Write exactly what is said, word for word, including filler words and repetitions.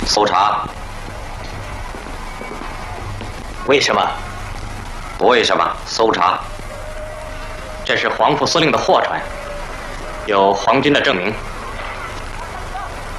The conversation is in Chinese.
搜查。 为什么？ 不为什么，搜查。 这是黄副司令的货船，有皇军的证明。